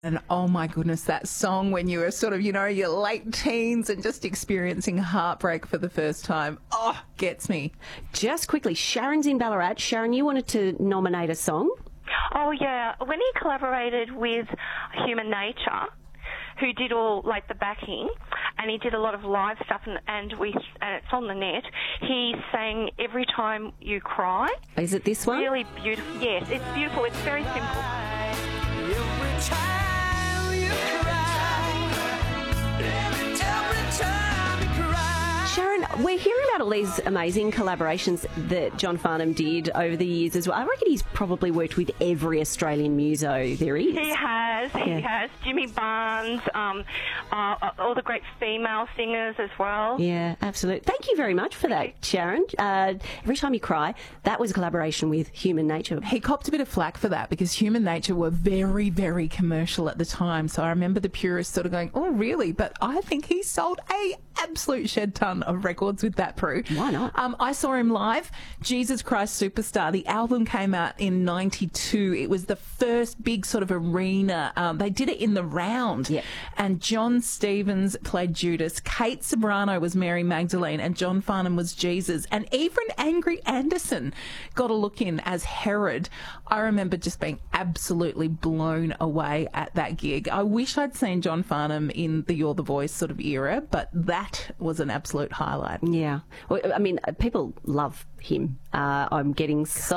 And oh my goodness, that song when you were sort of, your late teens and just experiencing heartbreak for the first time. Oh, gets me. Just quickly, Sharon's in Ballarat. Sharon, you wanted to nominate a song? Oh, yeah. When he collaborated with Human Nature, who did all, the backing, and he did a lot of live stuff, and it's on the net, he sang Every Time You Cry. Is it this one? Really beautiful. Yes, it's beautiful. It's very simple. Every time you cry, every time you cry. Sharon, we're hearing about all these amazing collaborations that John Farnham did over the years as well. I reckon he's probably worked with every Australian muso there is. He has. Jimmy Barnes, all the great female singers as well. Yeah, absolutely. Thank you very much for that, Sharon. Every Time You Cry, that was a collaboration with Human Nature. He copped a bit of flack for that because Human Nature were very, very commercial at the time. So I remember the purists sort of going, oh, really? But I think he sold a absolute shed ton of records with that Prue. Why not? I saw him live, Jesus Christ Superstar. The album came out in 92. It was the first big sort of arena. They did it in the round. Yep. And John Stevens played Judas. Kate Sobrano was Mary Magdalene. And John Farnham was Jesus. And even Angry Anderson got a look in as Herod. I remember just being absolutely blown away at that gig. I wish I'd seen John Farnham in the You're the Voice sort of era, but that was an absolute highlight. Yeah. Well, I mean, people love him. I'm getting so